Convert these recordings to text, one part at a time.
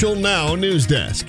Mitchell Now News Desk.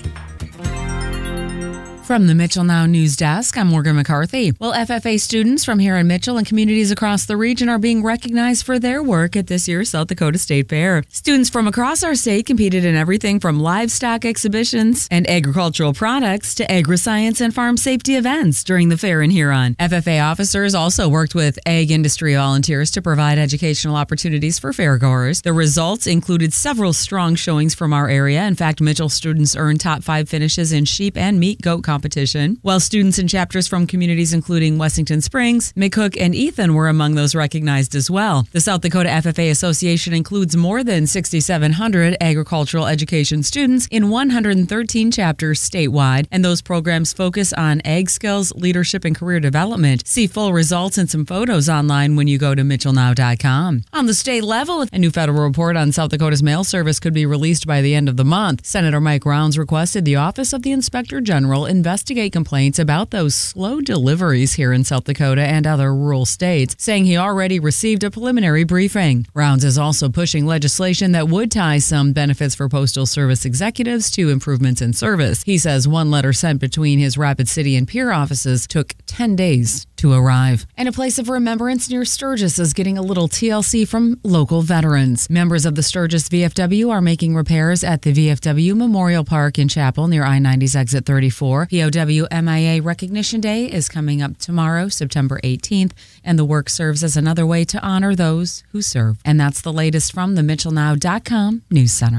From the Mitchell Now News Desk, I'm Morgan McCarthy. Well, FFA students from here in Mitchell and communities across the region are being recognized for their work at this year's South Dakota State Fair. Students from across our state competed in everything from livestock exhibitions and agricultural products to agri-science and farm safety events during the fair in Huron. FFA officers also worked with ag industry volunteers to provide educational opportunities for fairgoers. The results included several strong showings from our area. In fact, Mitchell students earned top 5 finishes in sheep and meat goat competition, while students in chapters from communities including Wessington Springs, McCook, and Ethan were among those recognized as well. The South Dakota FFA Association includes more than 6,700 agricultural education students in 113 chapters statewide, and those programs focus on ag skills, leadership, and career development. See full results and some photos online when you go to mitchellnow.com. On the state level, a new federal report on South Dakota's mail service could be released by the end of the month. Senator Mike Rounds requested the Office of the Inspector General investigate complaints about those slow deliveries here in South Dakota and other rural states, saying he already received a preliminary briefing. Rounds is also pushing legislation that would tie some benefits for Postal Service executives to improvements in service. He says one letter sent between his Rapid City and Pierre offices took 10 days to arrive. And a place of remembrance near Sturgis is getting a little TLC from local veterans. Members of the Sturgis VFW are making repairs at the VFW Memorial Park in Chapel near I-90's exit 34. POW MIA Recognition Day is coming up tomorrow, September 18th, and the work serves as another way to honor those who serve. And that's the latest from the MitchellNow.com News Center.